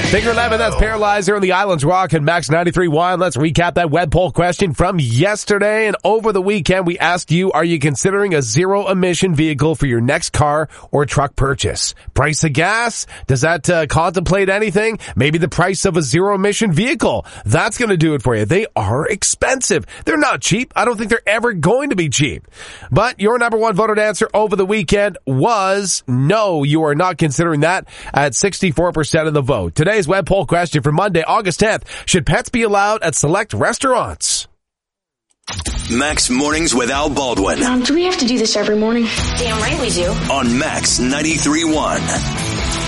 Figure 11, that's Paralyzer and the Islands Rock and Max 93.1. Let's recap that web poll question from yesterday. And over the weekend, we asked you, are you considering a zero-emission vehicle for your next car or truck purchase? Price of gas? Does that contemplate anything? Maybe the price of a zero-emission vehicle. That's going to do it for you. They are expensive. They're not cheap. I don't think they're ever going to be cheap. But your number one voted answer over the weekend was no, you are not considering that at 64% of the vote. Today's web poll question for Monday, August 10th. Should pets be allowed at select restaurants? Max Mornings with Al Baldwin. Do we have to do this every morning? Damn right we do. On Max 93.1.